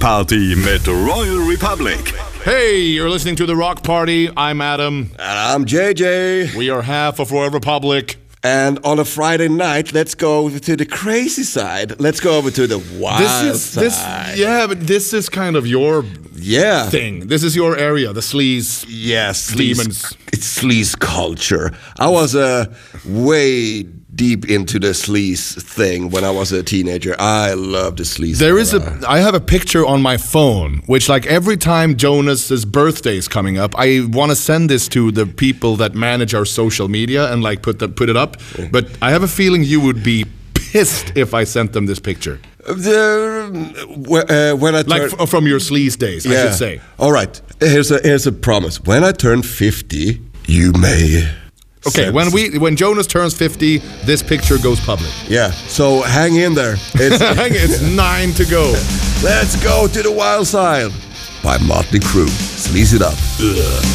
Party mit Royal Republic. Hey, you're listening to The Rock Party. I'm Adam. And I'm JJ. We are half of Royal Republic. And on a Friday night, let's go to the crazy side. Let's go over to the wild side. But this is kind of your thing. This is your area, the sleaze. Yes, demons. It's sleaze culture. I was way deep into the sleaze thing when I was a teenager. I love the sleaze. I have a picture on my phone, which like every time Jonas's birthday is coming up, I want to send this to the people that manage our social media and like put it up. But I have a feeling you would be pissed if I sent them this picture. When I from your sleaze days, I should say. All right, here's a promise. When I turn 50, you may. Okay, when Jonas turns 50, this picture goes public. Yeah, so hang in there. It's 9 to go. Let's go to the wild side by Motley Crue. Sleaze it up. Ugh.